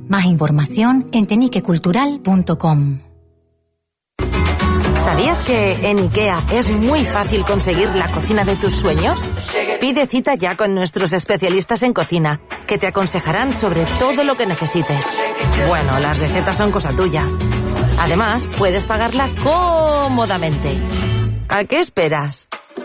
Más información en teniquecultural.com. ¿Sabías que en IKEA es muy fácil conseguir la cocina de tus sueños? Pide cita ya con nuestros especialistas en cocina, que te aconsejarán sobre todo lo que necesites. Bueno, las recetas son cosa tuya. Además, puedes pagarla cómodamente. ¿A qué esperas?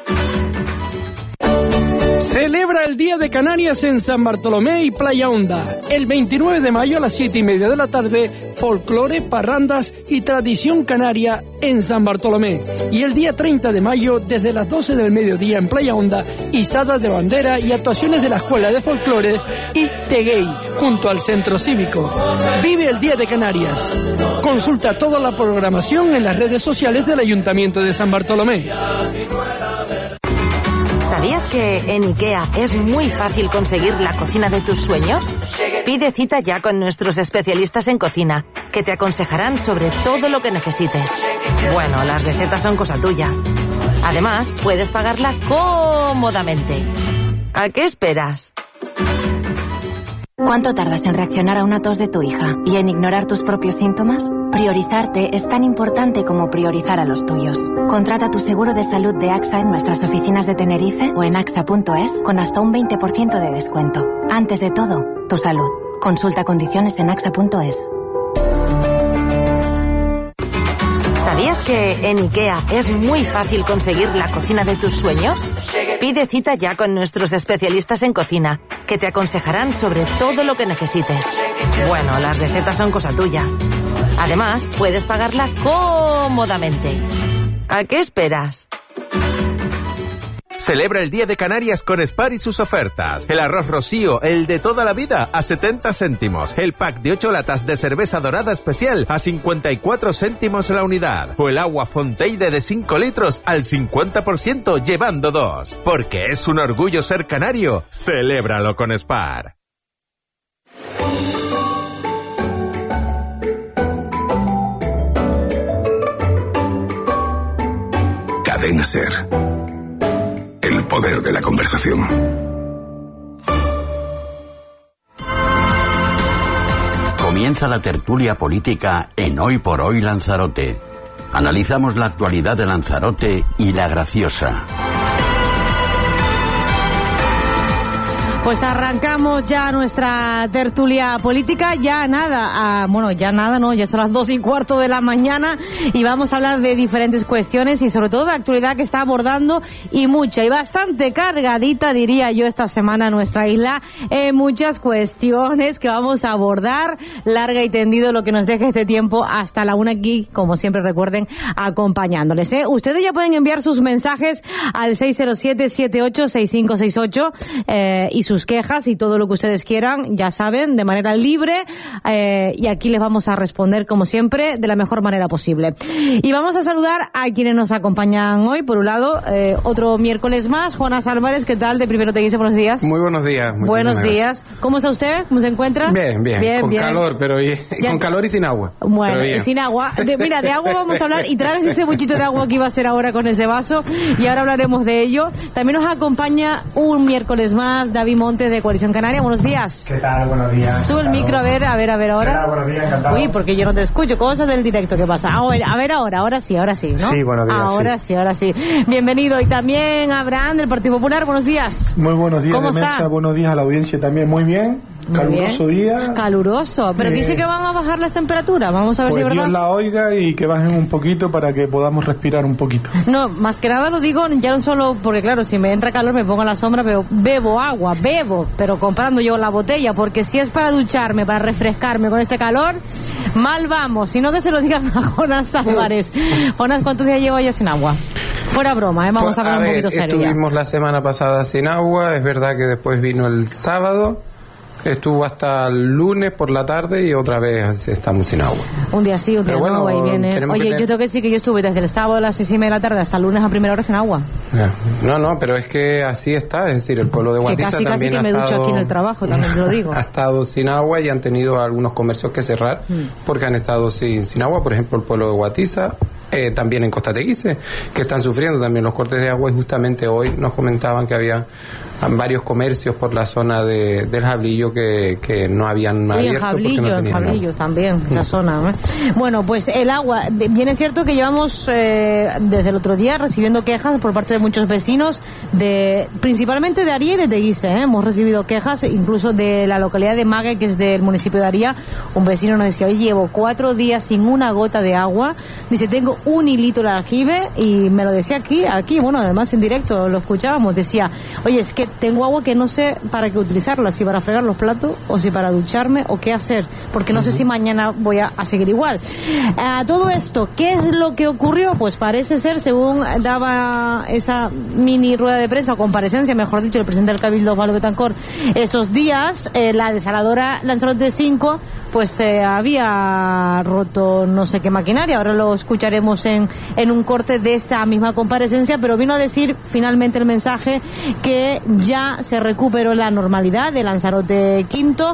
Celebra el Día de Canarias en San Bartolomé y Playa Honda. El 29 de mayo a las 7:30 de la tarde, folclore, parrandas y tradición canaria en San Bartolomé. Y el día 30 de mayo, desde las 12 del mediodía en Playa Honda, izadas de bandera y actuaciones de la Escuela de Folclore y Teguey, junto al Centro Cívico. Vive el Día de Canarias. Consulta toda la programación en las redes sociales del Ayuntamiento de San Bartolomé. ¿Sabías que en IKEA es muy fácil conseguir la cocina de tus sueños? Pide cita ya con nuestros especialistas en cocina, que te aconsejarán sobre todo lo que necesites. Bueno, las recetas son cosa tuya. Además, puedes pagarla cómodamente. ¿A qué esperas? ¿Cuánto tardas en reaccionar a una tos de tu hija y en ignorar tus propios síntomas? Priorizarte es tan importante como priorizar a los tuyos. Contrata tu seguro de salud de AXA en nuestras oficinas de Tenerife o en axa.es con hasta un 20% de descuento. Antes de todo, tu salud. Consulta condiciones en axa.es. ¿Sabías que en IKEA es muy fácil conseguir la cocina de tus sueños? Pide cita ya con nuestros especialistas en cocina, que te aconsejarán sobre todo lo que necesites. Bueno, las recetas son cosa tuya. Además, puedes pagarla cómodamente. ¿A qué esperas? Celebra el Día de Canarias con Spar y sus ofertas. El arroz Rocío, el de toda la vida, a 70 céntimos. El pack de 8 latas de cerveza dorada especial a 54 céntimos la unidad. O el agua Fonteide de 5 litros al 50% llevando 2. Porque es un orgullo ser canario. Celébralo con Spar. Cadena Ser. El poder de la conversación. Comienza la tertulia política en Hoy por Hoy Lanzarote. Analizamos la actualidad de Lanzarote y La Graciosa. Pues arrancamos ya nuestra tertulia política, ya nada, ya son las 2:15 de la mañana y vamos a hablar de diferentes cuestiones y sobre todo de actualidad que está abordando y mucha y bastante cargadita, diría yo, esta semana nuestra isla, muchas cuestiones que vamos a abordar, larga y tendido lo que nos deje este tiempo hasta la 1 aquí, como siempre recuerden, acompañándoles. Ustedes ya pueden enviar sus mensajes al 607-786568 y sus quejas y todo lo que ustedes quieran, ya saben, de manera libre, y aquí les vamos a responder como siempre de la mejor manera posible. Y vamos a saludar a quienes nos acompañan hoy. Por un lado, otro miércoles más, Jonas Álvarez, ¿qué tal? De Primero Te Guise, buenos días. Muy buenos días. Buenos días. ¿Cómo está usted? ¿Cómo se encuentra? Bien. Con calor, pero con calor y sin agua. Bueno, sin agua. Mira, de agua vamos a hablar y trágase ese muchito de agua que iba a hacer ahora con ese vaso y ahora hablaremos de ello. También nos acompaña un miércoles más David Montes de Coalición Canaria. Buenos días. ¿Qué tal? Buenos días. Sube el micro, a ver ahora. ¿Qué tal? Buenos días, encantado. Uy, porque yo no te escucho. Cosas del directo, ¿qué pasa? A ver ahora sí, ¿no? Sí, buenos días. Ahora sí. Bienvenido. Y también Abraham del Partido Popular, buenos días. Muy buenos días, ¿Cómo Demencia. está? Buenos días a la audiencia también. Muy bien. Caluroso día. Caluroso. Pero dice que van a bajar las temperaturas. Vamos a ver si es verdad. Dios la oiga y que bajen un poquito para que podamos respirar un poquito. No, más que nada lo digo ya no solo porque, claro, si me entra calor me pongo a la sombra, pero bebo agua, pero comprando yo la botella, porque si es para ducharme, para refrescarme con este calor, mal vamos. Sino que se lo digan a Jonas Álvarez. Jonas, ¿cuántos días llevo ya sin agua? Fuera broma, vamos a hablar un poquito serio. Estuvimos la semana pasada sin agua, es verdad que después vino el sábado. Estuvo hasta el lunes por la tarde y otra vez estamos sin agua. Un día sí, un día no, va y viene. Oye, yo tengo que decir que yo estuve desde el sábado a las 6:30 de la tarde hasta el lunes a primera hora sin agua. No, pero es que así está, es decir, el pueblo de Guatiza que casi que me ducho aquí en el trabajo, también lo digo. Ha estado sin agua y han tenido algunos comercios que cerrar porque han estado sin agua, por ejemplo, el pueblo de Guatiza. También en Costa Teguise, que están sufriendo también los cortes de agua y justamente hoy nos comentaban que había varios comercios por la zona del Jablillo que no habían abierto. Jablillos también, esa zona, ¿no? Bueno, pues el agua, bien es cierto que llevamos desde el otro día recibiendo quejas por parte de muchos vecinos, principalmente de Aría y de Teguise, hemos recibido quejas, incluso de la localidad de Mague, que es del municipio de Aría. Un vecino nos decía: hoy llevo 4 días sin una gota de agua, dice, tengo un hilito de aljibe, y me lo decía aquí, bueno, además en directo lo escuchábamos, decía, oye, es que tengo agua que no sé para qué utilizarla, si para fregar los platos o si para ducharme o qué hacer, porque no sé si mañana voy a seguir igual. Todo esto, ¿qué es lo que ocurrió? Pues parece ser, según daba esa mini rueda de prensa o comparecencia, mejor dicho, el presidente del Cabildo, Osvaldo Betancor, esos días, la desaladora Lanzarote 5 pues había roto no sé qué maquinaria. Ahora lo escucharemos en un corte de esa misma comparecencia, pero vino a decir finalmente el mensaje que ya se recuperó la normalidad de Lanzarote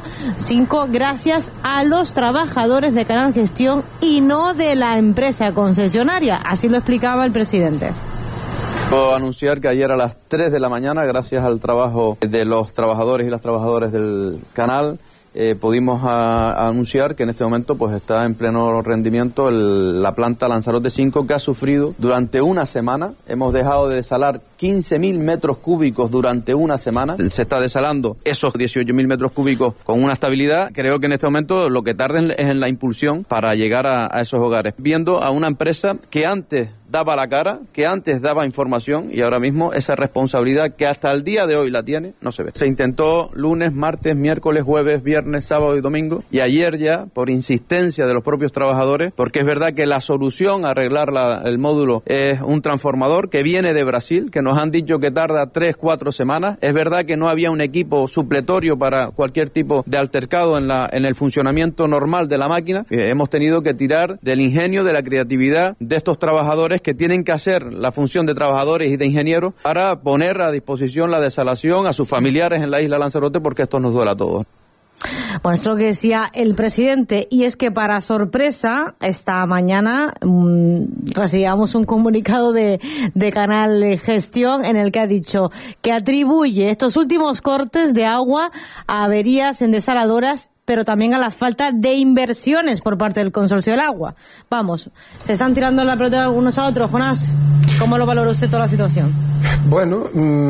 5 gracias a los trabajadores de Canal Gestión y no de la empresa concesionaria. Así lo explicaba el presidente. Puedo anunciar que ayer a las 3 de la mañana, gracias al trabajo de los trabajadores y las trabajadoras del canal, pudimos anunciar que en este momento pues está en pleno rendimiento la planta Lanzarote 5, que ha sufrido durante una semana. Hemos dejado de desalar 15.000 metros cúbicos durante una semana. Se está desalando esos 18.000 metros cúbicos con una estabilidad. Creo que en este momento lo que tarda es en la impulsión para llegar a esos hogares. Viendo a una empresa que antes daba la cara, que antes daba información, y ahora mismo esa responsabilidad que hasta el día de hoy la tiene, no se ve. Se intentó lunes, martes, miércoles, jueves, viernes, sábado y domingo, y ayer ya, por insistencia de los propios trabajadores, porque es verdad que la solución a arreglar el módulo es un transformador que viene de Brasil, que nos han dicho que tarda 3-4 semanas. Es verdad que no había un equipo supletorio para cualquier tipo de altercado en el funcionamiento normal de la máquina. Hemos tenido que tirar del ingenio, de la creatividad de estos trabajadores que tienen que hacer la función de trabajadores y de ingenieros para poner a disposición la desalación a sus familiares en la isla Lanzarote, porque esto nos duele a todos. Bueno, esto es lo que decía el presidente, y es que para sorpresa, esta mañana recibíamos un comunicado de Canal Gestión en el que ha dicho que atribuye estos últimos cortes de agua a averías en desaladoras, pero también a la falta de inversiones por parte del Consorcio del Agua. Vamos, se están tirando la pelota unos a otros. Jonás, ¿cómo lo valora usted toda la situación? Bueno,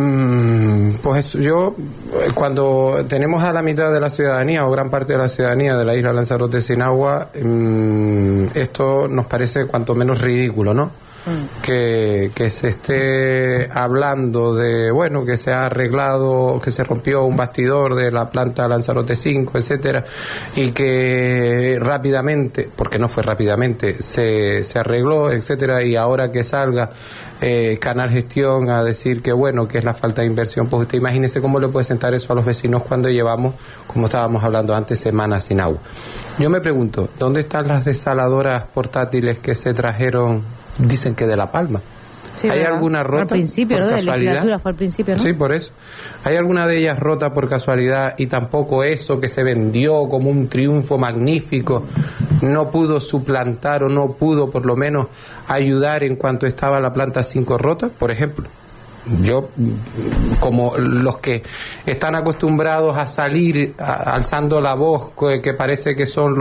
pues yo, cuando tenemos a la mitad de la ciudadanía, o gran parte de la ciudadanía de la isla Lanzarote sin agua, esto nos parece cuanto menos ridículo, ¿no? Que se esté hablando de, bueno, que se ha arreglado, que se rompió un bastidor de la planta Lanzarote 5, etcétera, y que rápidamente, porque no fue rápidamente, se arregló, etcétera, y ahora que salga Canal Gestión a decir que bueno, que es la falta de inversión, pues usted imagínese cómo le puede sentar eso a los vecinos cuando llevamos, como estábamos hablando antes, semanas sin agua. Yo me pregunto, ¿dónde están las desaladoras portátiles que se trajeron? Dicen que de La Palma. Sí, ¿hay alguna rota? Al principio, por ¿no? casualidad? De legislatura fue al principio, ¿no? Sí, por eso. ¿Hay alguna de ellas rota por casualidad y tampoco eso que se vendió como un triunfo magnífico no pudo suplantar o no pudo por lo menos ayudar en cuanto estaba la planta 5 rota, por ejemplo? Yo, como los que están acostumbrados a salir alzando la voz, que parece que son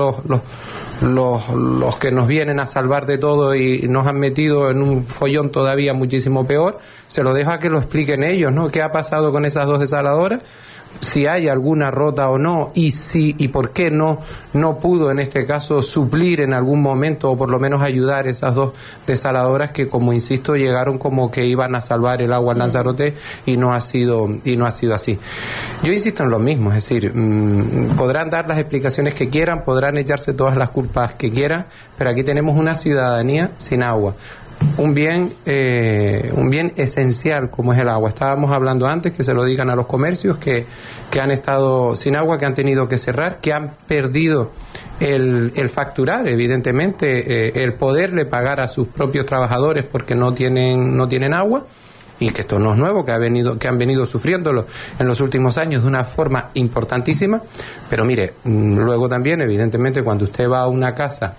los que nos vienen a salvar de todo y nos han metido en un follón todavía muchísimo peor, se lo dejo a que lo expliquen ellos, ¿no? ¿Qué ha pasado con esas dos desaladoras? Si hay alguna rota o no, y por qué no pudo en este caso suplir en algún momento, o por lo menos ayudar esas dos desaladoras que, como insisto, llegaron como que iban a salvar el agua en Lanzarote, y no ha sido así. Yo insisto en lo mismo, es decir, podrán dar las explicaciones que quieran, podrán echarse todas las culpas que quieran, pero aquí tenemos una ciudadanía sin agua. Un bien esencial como es el agua. Estábamos hablando antes, que se lo digan a los comercios que han estado sin agua, que han tenido que cerrar, que han perdido el facturar, evidentemente, el poderle pagar a sus propios trabajadores porque no tienen agua, y que esto no es nuevo, que han venido sufriéndolo en los últimos años de una forma importantísima. Pero mire, luego también, evidentemente, cuando usted va a una casa,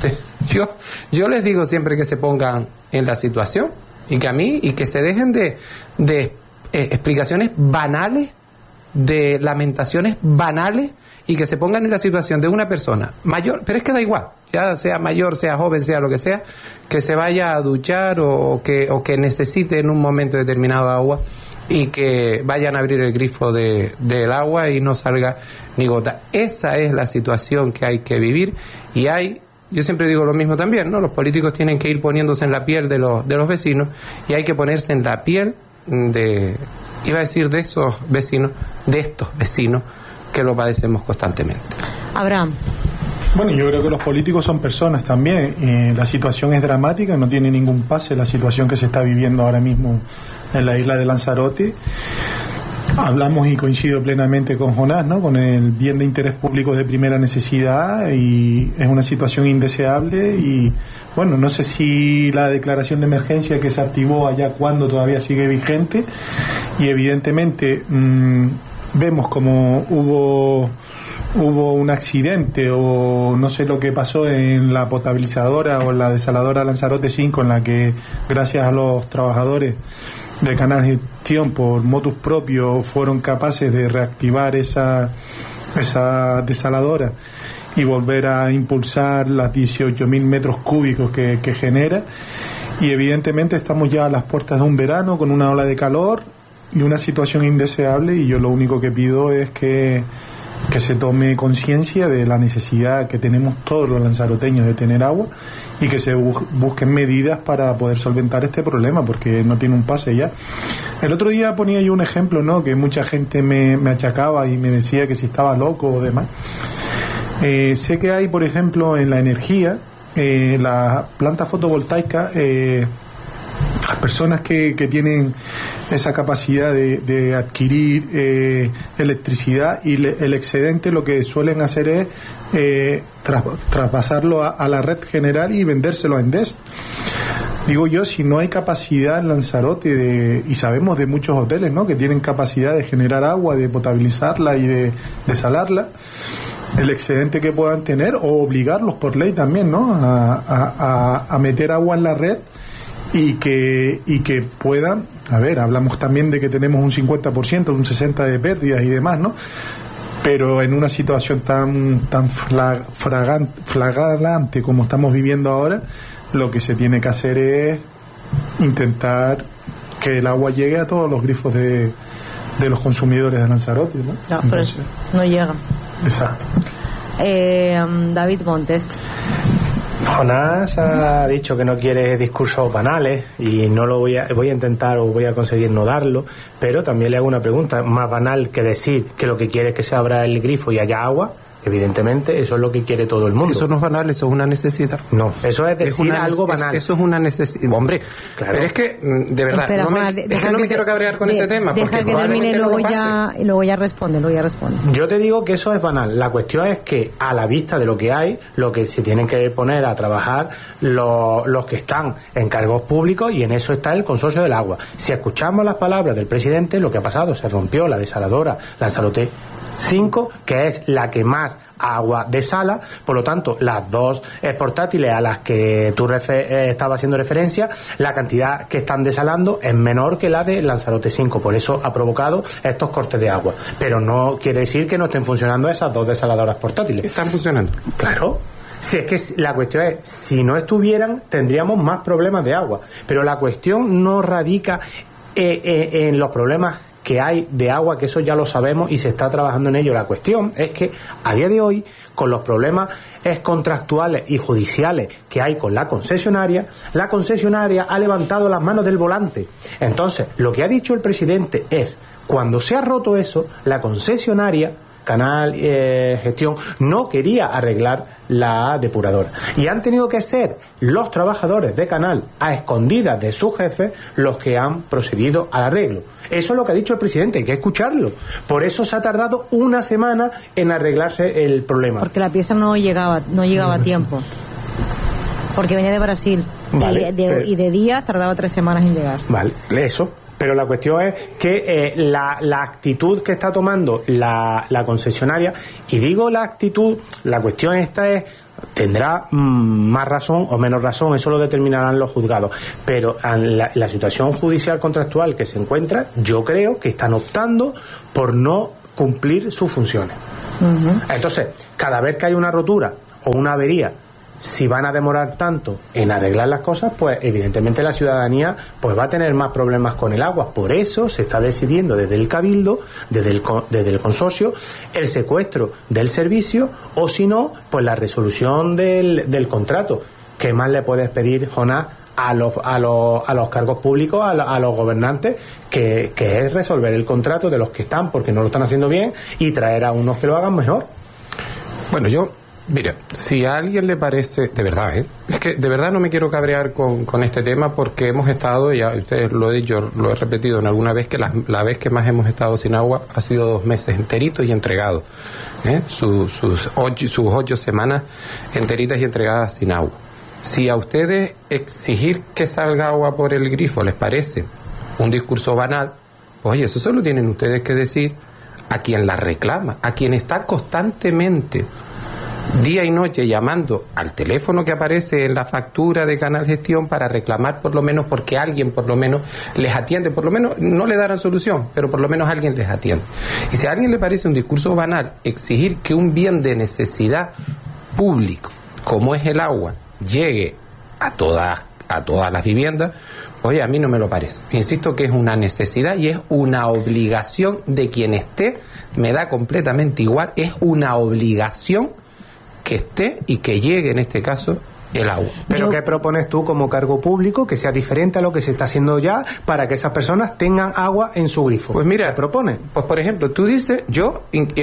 yo les digo siempre que se pongan en la situación, y que se dejen de explicaciones banales, de lamentaciones banales, y que se pongan en la situación de una persona mayor, pero es que da igual, ya sea mayor, sea joven, sea lo que sea, que se vaya a duchar o que necesite en un momento determinado agua, y que vayan a abrir el grifo del agua y no salga ni gota. Esa es la situación que hay que vivir, y yo siempre digo lo mismo también, ¿no? Los políticos tienen que ir poniéndose en la piel de los vecinos, y hay que ponerse en la piel de esos vecinos, de estos vecinos que lo padecemos constantemente. Abraham. Bueno, yo creo que los políticos son personas también. La situación es dramática, no tiene ningún pase la situación que se está viviendo ahora mismo en la isla de Lanzarote. Hablamos, y coincido plenamente con Jonás, ¿no?, con el bien de interés público de primera necesidad, y es una situación indeseable. Y bueno, no sé si la declaración de emergencia que se activó allá cuando todavía sigue vigente, y evidentemente vemos como hubo un accidente, o no sé lo que pasó en la potabilizadora o en la desaladora Lanzarote 5, en la que gracias a los trabajadores de Canal Gestión por motus propio fueron capaces de reactivar esa desaladora y volver a impulsar las 18.000 metros cúbicos que genera. Y evidentemente estamos ya a las puertas de un verano con una ola de calor y una situación indeseable, y yo lo único que pido es que se tome conciencia de la necesidad que tenemos todos los lanzaroteños de tener agua, y que se busquen medidas para poder solventar este problema, porque no tiene un pase ya. El otro día ponía yo un ejemplo, ¿no?, que mucha gente me achacaba y me decía que si estaba loco o demás. Sé que hay, por ejemplo, en la energía, la planta fotovoltaica, las personas que tienen esa capacidad de adquirir electricidad, y el excedente lo que suelen hacer es traspasarlo a la red general y vendérselo a Endesa. Digo yo, si no hay capacidad en Lanzarote, y sabemos de muchos hoteles, ¿no?, que tienen capacidad de generar agua, de potabilizarla y de desalarla, el excedente que puedan tener, o obligarlos por ley también, ¿no?, a meter agua en la red, y que puedan, hablamos también de que tenemos un 50%, un 60% de pérdidas y demás, ¿no?, pero en una situación tan flagrante como estamos viviendo ahora, lo que se tiene que hacer es intentar que el agua llegue a todos los grifos de los consumidores de Lanzarote, ¿no? No, entonces, pero no llega. Exacto. David Montes. Jonás ha dicho que no quiere discursos banales, y no lo voy a intentar, o voy a conseguir no darlo, pero también le hago una pregunta: más banal que decir que lo que quiere es que se abra el grifo y haya agua. Evidentemente eso es lo que quiere todo el mundo. Eso no es banal, eso es una necesidad. No, eso es decir algo banal. Eso es una necesidad. Hombre, claro. Pero es que, de verdad, espera, no me quiero cabrear con ese tema. Deja que termine y luego ya responde. Yo te digo que eso es banal. La cuestión es que, a la vista de lo que hay, lo que se tienen que poner a trabajar los que están en cargos públicos, y en eso está el consorcio del agua. Si escuchamos las palabras del presidente, lo que ha pasado, se rompió la desaladora Lanzarote 5, que es la que más agua desala, por lo tanto las dos portátiles a las que tú estabas haciendo referencia, la cantidad que están desalando es menor que la de Lanzarote 5, por eso ha provocado estos cortes de agua, pero no quiere decir que no estén funcionando esas dos desaladoras portátiles. ¿Están funcionando? Claro. Si es que la cuestión es, si no estuvieran, tendríamos más problemas de agua, pero la cuestión no radica en los problemas que hay de agua, que eso ya lo sabemos y se está trabajando en ello. La cuestión es que a día de hoy, con los problemas contractuales y judiciales que hay con la concesionaria ha levantado las manos del volante. Entonces, lo que ha dicho el presidente es, cuando se ha roto eso, la concesionaria Canal Gestión no quería arreglar la depuradora, y han tenido que ser los trabajadores de Canal, a escondidas de sus jefes, los que han procedido al arreglo. Eso es lo que ha dicho el presidente, hay que escucharlo. Por eso se ha tardado una semana en arreglarse el problema, porque la pieza no llegaba a tiempo, porque venía de Brasil. Vale, y de días tardaba 3 semanas en llegar. Vale, eso. Pero la cuestión es que la actitud que está tomando la concesionaria, y digo la actitud, la cuestión esta es, tendrá más razón o menos razón, eso lo determinarán los juzgados, pero la situación judicial contractual que se encuentra, yo creo que están optando por no cumplir sus funciones. Entonces, cada vez que hay una rotura o una avería, si van a demorar tanto en arreglar las cosas, pues evidentemente la ciudadanía pues va a tener más problemas con el agua. Por eso se está decidiendo desde el Cabildo, desde el consorcio, el secuestro del servicio, o si no, pues la resolución del contrato. ¿Qué más le puedes pedir, Jonás, a los cargos públicos, a los gobernantes, que es resolver el contrato de los que están, porque no lo están haciendo bien, y traer a unos que lo hagan mejor? Bueno, mira, si a alguien le parece, de verdad, es que de verdad no me quiero cabrear con este tema, porque hemos estado, ya ustedes lo he dicho, lo he repetido en alguna vez, que la vez que más hemos estado sin agua ha sido 2 meses enteritos y entregados, sus 8 semanas enteritas y entregadas sin agua. Si a ustedes exigir que salga agua por el grifo les parece un discurso banal, pues oye, eso solo tienen ustedes que decir a quien la reclama, a quien está constantemente día y noche llamando al teléfono que aparece en la factura de Canal Gestión para reclamar, por lo menos, porque alguien por lo menos les atiende, por lo menos no le darán solución, pero por lo menos alguien les atiende. Y si a alguien le parece un discurso banal exigir que un bien de necesidad público como es el agua llegue a todas las viviendas, oye, a mí no me lo parece. Insisto que es una necesidad y es una obligación de quien esté, me da completamente igual, es una obligación que esté y que llegue, en este caso, el agua. ¿Pero qué propones tú como cargo público que sea diferente a lo que se está haciendo ya para que esas personas tengan agua en su grifo? Pues mira, ¿qué propones? Pues por ejemplo, tú dices, yo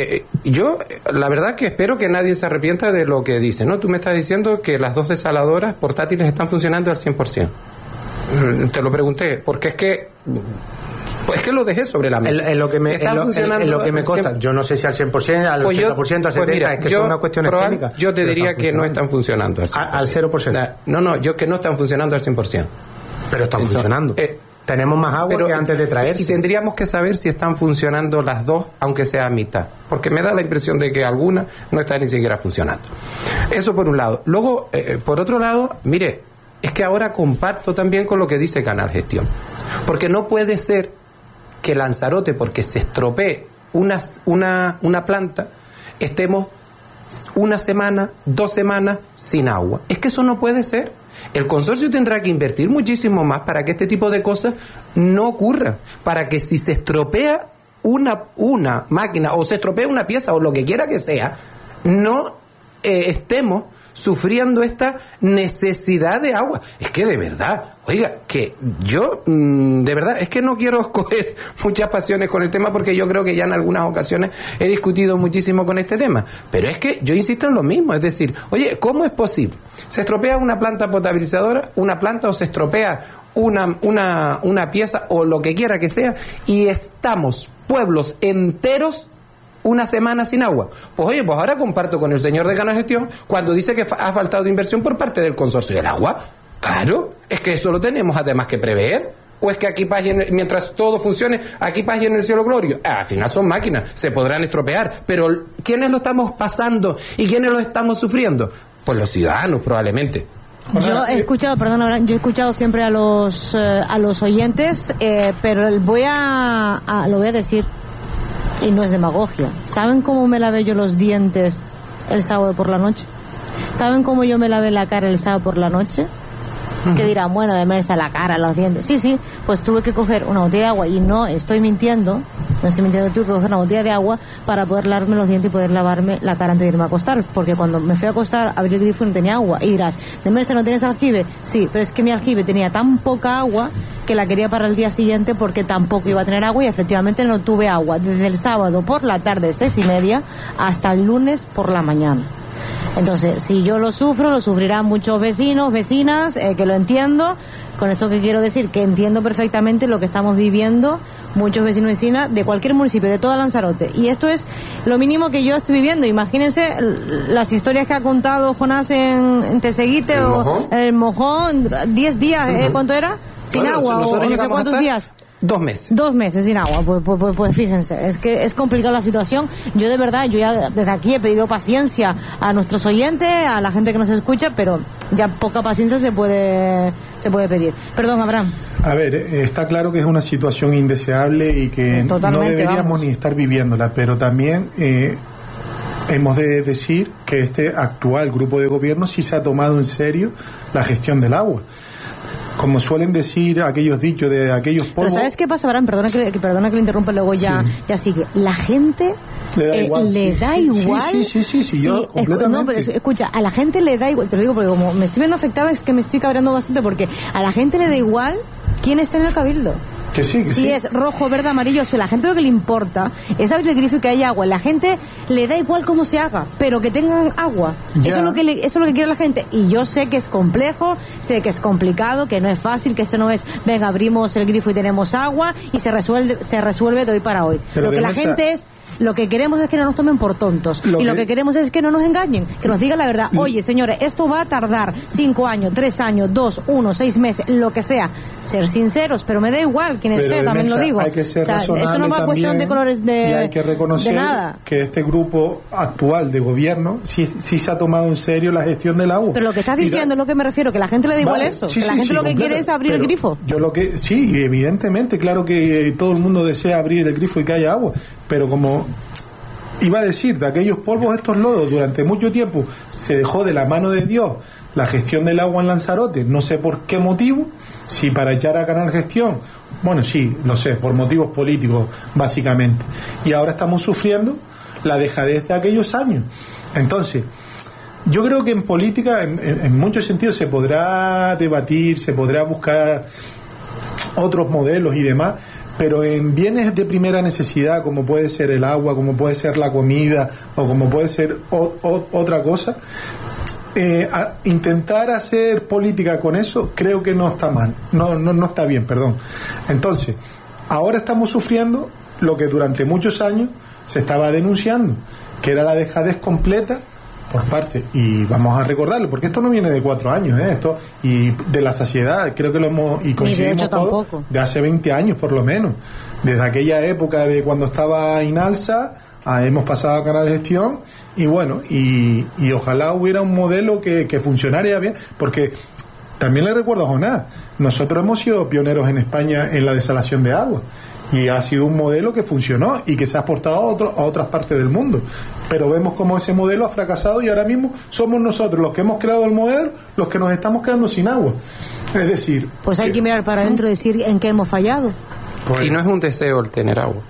la verdad que espero que nadie se arrepienta de lo que dice, ¿no? Tú me estás diciendo que las 2 desaladoras portátiles están funcionando al 100%. Te lo pregunté, porque es que lo dejé sobre la mesa. En lo que me consta, yo no sé si al 100%, al 80%, al 70%, mira, es que son una cuestión técnica. Yo te diría que no están funcionando al 100%. Al 0%. No, yo que no están funcionando al 100%. Pero están funcionando. Tenemos más agua que antes de traerse. Y tendríamos que saber si están funcionando las 2, aunque sea a mitad. Porque me da la impresión de que alguna no está ni siquiera funcionando. Eso por un lado. Luego, por otro lado, mire, es que ahora comparto también con lo que dice Canal Gestión. Porque no puede ser que Lanzarote, porque se estropee una planta, estemos 1 semana, 2 semanas sin agua. Es que eso no puede ser. El consorcio tendrá que invertir muchísimo más para que este tipo de cosas no ocurran. Para que si se estropea una máquina o se estropea una pieza o lo que quiera que sea, no estemos sufriendo esta necesidad de agua. Es que de verdad, oiga, que yo de verdad es que no quiero escoger muchas pasiones con el tema, porque yo creo que ya en algunas ocasiones he discutido muchísimo con este tema, pero es que yo insisto en lo mismo, es decir, oye, ¿cómo es posible? Se estropea una planta potabilizadora, una planta, o se estropea una pieza o lo que quiera que sea, y estamos pueblos enteros 1 semana sin agua. Pues oye, pues ahora comparto con el señor de Canal Gestión cuando dice que ha faltado inversión por parte del consorcio del agua. Claro, es que eso lo tenemos además que prever. ¿O es que aquí mientras todo funcione, aquí paz y en el cielo gloria? Al final son máquinas, se podrán estropear, pero ¿quiénes lo estamos pasando y quiénes lo estamos sufriendo? Pues los ciudadanos, probablemente. Yo he escuchado siempre a los oyentes, pero lo voy a decir. Y no es demagogia. ¿Saben cómo me lavé yo los dientes el sábado por la noche? ¿Saben cómo yo me lavé la cara el sábado por la noche? Que dirán, bueno, de mersa la cara, los dientes. Sí, pues tuve que coger una botella de agua, y no estoy mintiendo, tuve que coger una botella de agua para poder lavarme los dientes y poder lavarme la cara antes de irme a acostar, porque cuando me fui a acostar abrí el grifo y no tenía agua. Y dirás, de mersa, ¿no tienes aljibe? Sí, pero es que mi aljibe tenía tan poca agua que la quería para el día siguiente, porque tampoco iba a tener agua, y efectivamente no tuve agua desde el sábado por la tarde 6:30 hasta el lunes por la mañana. Entonces, si yo lo sufro, lo sufrirán muchos vecinos, vecinas, que lo entiendo. Con esto que quiero decir, que entiendo perfectamente lo que estamos viviendo muchos vecinos y vecinas de cualquier municipio, de toda Lanzarote. Y esto es lo mínimo que yo estoy viviendo. Imagínense las historias que ha contado Jonás en Teseguite o el Mojón, 10 días, ¿cuánto era? Sin agua, o no sé cuántos días. 2 meses. 2 meses sin agua, pues fíjense, es que es complicada la situación. Yo de verdad, yo ya desde aquí he pedido paciencia a nuestros oyentes, a la gente que nos escucha, pero ya poca paciencia se puede pedir. Perdón, Abraham. A ver, está claro que es una situación indeseable y que no deberíamos ni estar viviéndola, pero también hemos de decir que este actual grupo de gobierno sí se ha tomado en serio la gestión del agua. Como suelen decir aquellos dichos de aquellos polvos... Pero ¿sabes qué pasa, Abraham? Perdona que le interrumpa, luego ya sigue. La gente le da igual. Sí, yo completamente. No, pero escucha, a la gente le da igual, te lo digo porque como me estoy viendo afectada es que me estoy cabreando bastante, porque a la gente le da igual quién está en el cabildo. Que sí. Si es rojo, verde, amarillo, a la gente lo que le importa es abrir el grifo y que haya agua. La gente le da igual cómo se haga, pero que tengan agua. Eso es lo que quiere la gente. Y yo sé que es complejo, sé que es complicado, que no es fácil, que esto no es, venga, abrimos el grifo y tenemos agua y se resuelve de hoy para hoy. Pero lo que la gente lo que queremos es que no nos tomen por tontos. Lo que queremos es que no nos engañen, que nos digan la verdad. Oye, señores, esto va a tardar 5 años, 3 años, 2, 1, 6 meses, lo que sea. Ser sinceros, pero me da igual quien esté, también lo digo. Hay que ser razonable, esto no va a cuestión de colores y hay que reconocer que este grupo actual de gobierno sí se ha tomado en serio la gestión del agua. Pero lo que estás diciendo es lo que me refiero, que la gente le da igual eso, que la gente lo que quiere es abrir el grifo. Sí, evidentemente, claro que todo el mundo desea abrir el grifo y que haya agua, pero como iba a decir, de aquellos polvos, estos lodos, durante mucho tiempo se dejó de la mano de Dios la gestión del agua en Lanzarote, no sé por qué motivo, si para echar a Canal Gestión, bueno, sí, lo sé, por motivos políticos, básicamente. Y ahora estamos sufriendo la dejadez de aquellos años. Entonces, yo creo que en política, en muchos sentidos, se podrá debatir, se podrá buscar otros modelos y demás, pero en bienes de primera necesidad, como puede ser el agua, como puede ser la comida, o como puede ser otra cosa, intentar hacer política con eso creo que no está mal, no está bien, perdón. Entonces, ahora estamos sufriendo lo que durante muchos años se estaba denunciando, que era la dejadez completa por parte, y vamos a recordarlo, porque esto no viene de 4 años, esto, y de la saciedad, creo que lo hemos, y coincidimos todos, de hace 20 años por lo menos, desde aquella época de cuando estaba Inalsa, hemos pasado a Canal Gestión, y bueno, y ojalá hubiera un modelo que funcionara bien, porque también le recuerdo a Jonás, nosotros hemos sido pioneros en España en la desalación de agua, y ha sido un modelo que funcionó y que se ha exportado a otras partes del mundo, pero vemos cómo ese modelo ha fracasado y ahora mismo somos nosotros los que hemos creado el modelo los que nos estamos quedando sin agua. Es decir, pues hay que mirar para adentro y decir en qué hemos fallado. Y no es un deseo el tener agua.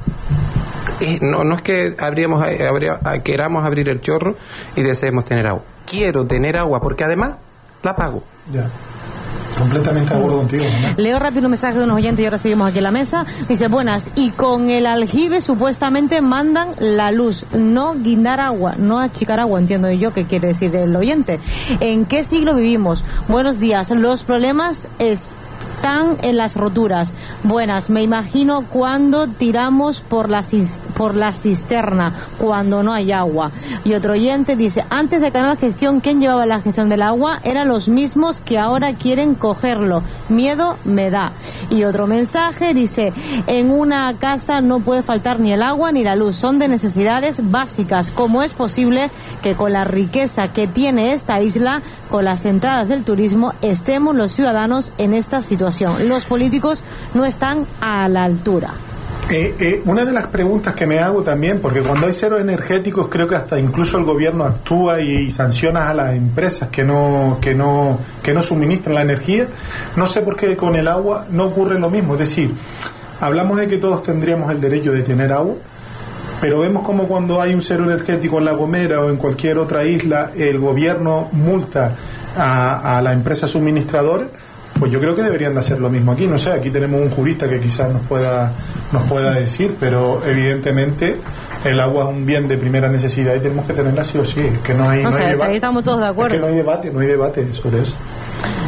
No es que queramos abrir el chorro y deseemos tener agua. Quiero tener agua porque además la pago. Ya. Completamente de acuerdo contigo, ¿no? Leo rápido un mensaje de unos oyentes y ahora seguimos aquí en la mesa. Dice, buenas, y con el aljibe supuestamente mandan la luz, no guindar agua, no achicar agua, entiendo yo que quiere decir el oyente. ¿En qué siglo vivimos? Buenos días, los problemas están en las roturas. Buenas, me imagino cuando tiramos por la cisterna, cuando no hay agua. Y otro oyente dice, antes de Canal Gestión, ¿quién llevaba la gestión del agua? Eran los mismos que ahora quieren cogerlo. Miedo me da. Y otro mensaje dice, en una casa no puede faltar ni el agua ni la luz, son de necesidades básicas. ¿Cómo es posible que con la riqueza que tiene esta isla, con las entradas del turismo, estemos los ciudadanos en esta situación? Los políticos no están a la altura. Una de las preguntas que me hago también, porque cuando hay ceros energéticos creo que hasta incluso el gobierno actúa y sanciona a las empresas que no suministran la energía. No sé por qué con el agua no ocurre lo mismo. Es decir, hablamos de que todos tendríamos el derecho de tener agua, pero vemos como cuando hay un cero energético en La Gomera o en cualquier otra isla, el gobierno multa a la empresa suministradora. Pues yo creo que deberían de hacer lo mismo aquí. No sé, aquí tenemos un jurista que quizás nos pueda decir, pero evidentemente el agua es un bien de primera necesidad y tenemos que tenerla sí o sí. Es que no hay debate. Ahí estamos todos de acuerdo. Es que no hay debate sobre eso.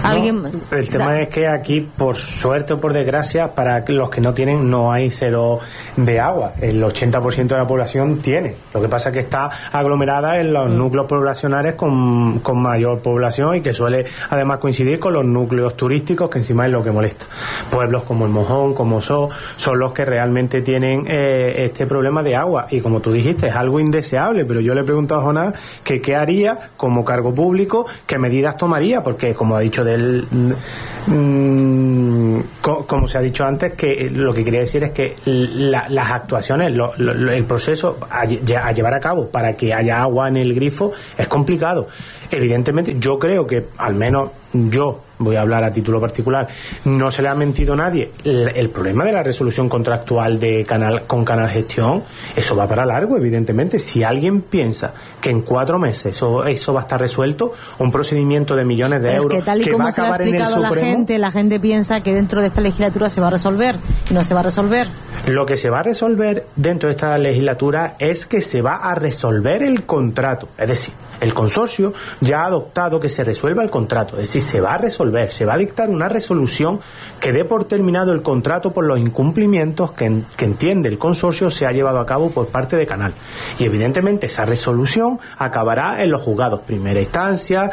El tema es que aquí, por suerte o por desgracia, para los que no tienen, no hay cero de agua. El 80% de la población tiene. Lo que pasa es que está aglomerada en los núcleos poblacionales con mayor población y que suele además coincidir con los núcleos turísticos, que encima es lo que molesta. Pueblos como el Mojón, como son los que realmente tienen este problema de agua. Y como tú dijiste, es algo indeseable, pero yo le he preguntado a Jonás que qué haría como cargo público, qué medidas tomaría, porque como ha dicho como se ha dicho antes, que lo que quería decir es que las actuaciones, el proceso a llevar a cabo para que haya agua en el grifo es complicado. Evidentemente, yo creo que, al menos yo voy a hablar a título particular, no se le ha mentido a nadie. El problema de la resolución contractual con Canal Gestión, eso va para largo, evidentemente. Si alguien piensa que en 4 meses eso va a estar resuelto, un procedimiento de millones de euros que tal y como se ha explicado la gente piensa que dentro de esta legislatura se va a resolver y no se va a resolver. Lo que se va a resolver dentro de esta legislatura es que se va a resolver el contrato, es decir, el consorcio ya ha adoptado que se resuelva el contrato, es decir, se va a resolver, se va a dictar una resolución que dé por terminado el contrato por los incumplimientos que entiende el consorcio se ha llevado a cabo por parte de Canal. Y evidentemente esa resolución acabará en los juzgados, primera instancia,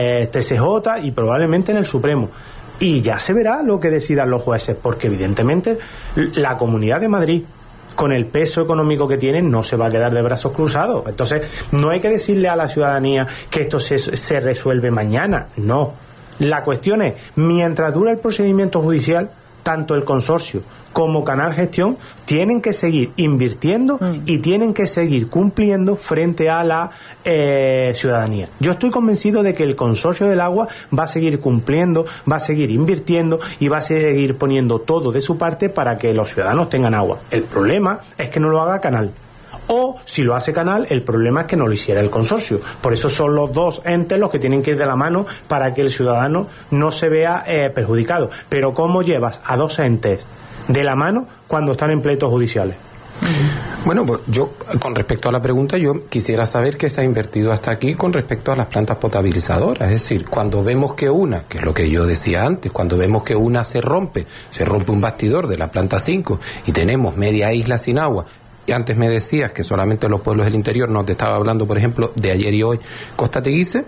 TSJ y probablemente en el Supremo. Y ya se verá lo que decidan los jueces, porque evidentemente la Comunidad de Madrid, con el peso económico que tienen, no se va a quedar de brazos cruzados. Entonces, no hay que decirle a la ciudadanía que esto se resuelve mañana, no. La cuestión es, mientras dura el procedimiento judicial, tanto el consorcio como Canal Gestión tienen que seguir invirtiendo y tienen que seguir cumpliendo frente a la ciudadanía. Yo estoy convencido de que el consorcio del agua va a seguir cumpliendo, va a seguir invirtiendo y va a seguir poniendo todo de su parte para que los ciudadanos tengan agua. El problema es que no lo haga Canal. O, si lo hace Canal, el problema es que no lo hiciera el consorcio. Por eso son los dos entes los que tienen que ir de la mano para que el ciudadano no se vea perjudicado. Pero ¿cómo llevas a dos entes de la mano cuando están en pleitos judiciales? Bueno, pues yo, con respecto a la pregunta, yo quisiera saber qué se ha invertido hasta aquí con respecto a las plantas potabilizadoras. Es decir, cuando vemos que una, que es lo que yo decía antes, cuando vemos que una se rompe un bastidor de la planta 5 y tenemos media isla sin agua. Y antes me decías que solamente los pueblos del interior, no te estaba hablando, por ejemplo, de ayer y hoy, Costa Teguise.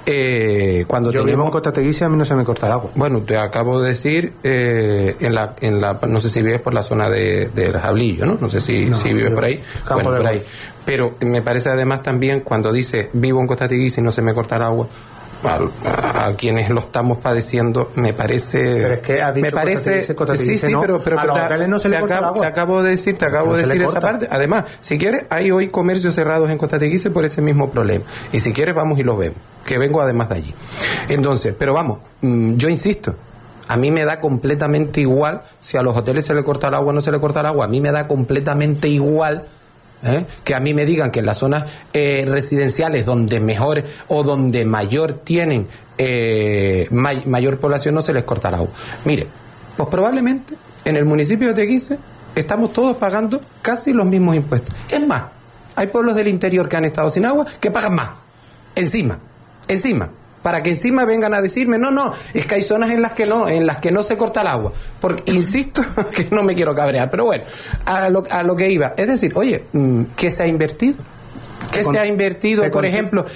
Cuando yo vivo en Costa Teguise, a mí no se me corta el agua. Bueno, te acabo de decir, no sé si vives por la zona de Jablillo, ¿no? No sé si vives por ahí. Bueno, por ahí. Pero me parece además también, cuando dice vivo en Costa Teguise y no se me corta el agua, a quienes lo estamos padeciendo, me parece. Pero es que has dicho Costa Teguise, no, pero a los hoteles no se le corta el agua. Te acabo de decir esa parte. Además, si quieres, hay hoy comercios cerrados en Costa Teguise por ese mismo problema. Y si quieres, vamos y lo vemos, que vengo además de allí. Entonces, pero vamos, yo insisto, a mí me da completamente igual si a los hoteles se le corta el agua o no se le corta el agua. A mí me da completamente igual que a mí me digan que en las zonas residenciales donde mejor o donde mayor tienen mayor población no se les corta el agua. Mire, pues probablemente en el municipio de Teguise estamos todos pagando casi los mismos impuestos. Es más, hay pueblos del interior que han estado sin agua que pagan más. Encima. Para que encima vengan a decirme, no, es que hay zonas en las que no se corta el agua. Porque, insisto, que no me quiero cabrear, pero bueno, a lo que iba. Es decir, oye, ¿qué se ha invertido? ¿Qué se ha invertido, por ejemplo?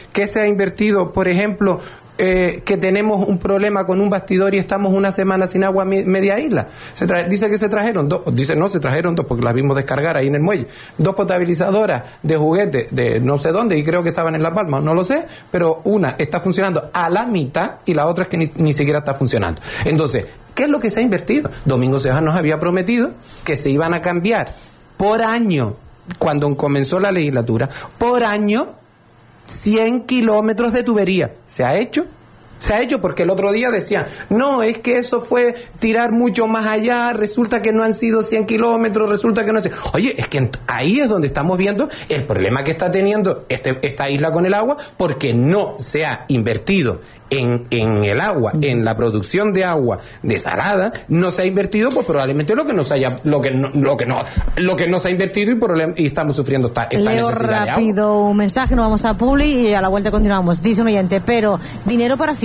Que tenemos un problema con un bastidor y estamos una semana sin agua media isla. Dice que se trajeron dos, se trajeron dos porque las vimos descargar ahí en el muelle. 2 potabilizadoras de juguete de no sé dónde y creo que estaban en La Palma, no lo sé, pero una está funcionando a la mitad y la otra es que ni siquiera está funcionando. Entonces, ¿qué es lo que se ha invertido? Domingo Cejas nos había prometido que se iban a cambiar por año, cuando comenzó la legislatura, por año 100 kilómetros de tubería. ¿Se ha hecho? Se ha hecho porque el otro día decían, no, es que eso fue tirar mucho más allá, resulta que no han sido 100 kilómetros, resulta que no sé. Oye, es que ahí es donde estamos viendo el problema que está teniendo esta isla con el agua, porque no se ha invertido en el agua, en la producción de agua desalada, no se ha invertido, pues probablemente lo que no se ha invertido y estamos sufriendo esta necesidad de agua. Leo rápido un mensaje, nos vamos a Publi y a la vuelta continuamos. Dice un oyente, pero dinero para fiestas.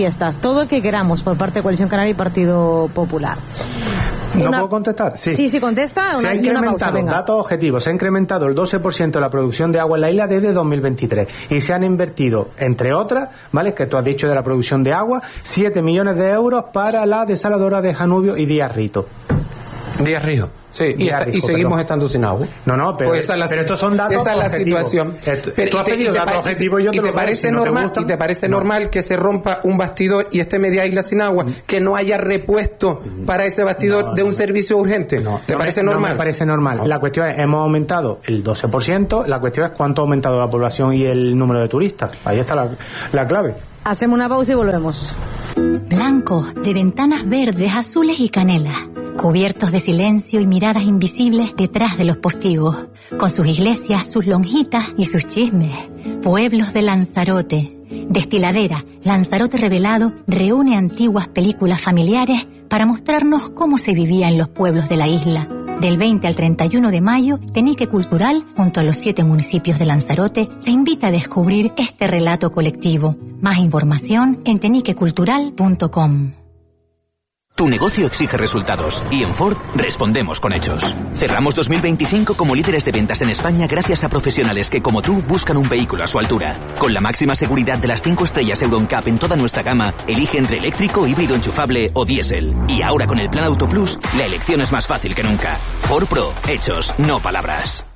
fiestas, todo el que queramos, por parte de Coalición Canaria y Partido Popular. ¿No puedo contestar? Sí, contesta. Se ha incrementado, datos objetivos, se ha incrementado el 12% de la producción de agua en la isla desde 2023 y se han invertido, entre otras, ¿vale? Que tú has dicho de la producción de agua, 7 millones de euros para la desaladora de Janubio y Díaz Rito. Díaz Rijo. Sí, y seguimos estando sin agua. No, pero, pues pero estos son datos esa es la objetivos. Situación. Tú has pedido datos objetivos y yo te lo parece normal, ¿y te parece normal que se rompa un bastidor y esté media isla sin agua? Que no haya repuesto para ese bastidor de un servicio urgente. ¿Te parece normal? No me parece normal. La cuestión es, hemos aumentado el 12%, la cuestión es cuánto ha aumentado la población y el número de turistas. Ahí está la clave. Hacemos una pausa y volvemos. Blanco, de ventanas verdes, azules y canela, cubiertos de silencio y miradas invisibles detrás de los postigos, con sus iglesias, sus lonjitas y sus chismes. Pueblos de Lanzarote. Destiladera Lanzarote Revelado reúne antiguas películas familiares para mostrarnos cómo se vivía en los pueblos de la isla. Del 20 al 31 de mayo, Tenique Cultural, junto a los 7 municipios de Lanzarote, te invita a descubrir este relato colectivo. Más información en teniquecultural.com. Tu negocio exige resultados y en Ford respondemos con hechos. Cerramos 2025 como líderes de ventas en España gracias a profesionales que, como tú, buscan un vehículo a su altura. Con la máxima seguridad de las 5 estrellas Euro NCAP en toda nuestra gama, elige entre eléctrico, híbrido enchufable o diésel. Y ahora con el Plan Auto Plus, la elección es más fácil que nunca. Ford Pro, hechos, no palabras.